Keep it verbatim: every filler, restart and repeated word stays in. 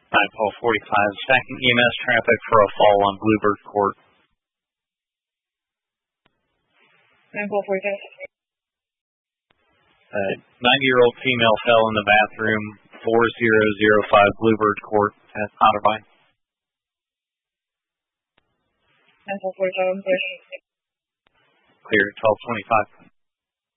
nine twelve forty-five, stacking E M S traffic for a fall on Bluebird Court. nine twelve forty-five. Uh, ninety-year-old female fell in the bathroom, four zero zero five Bluebird Court at Otterbein. nine twelve forty-five, I'm clear. Clear, twelve twenty-five.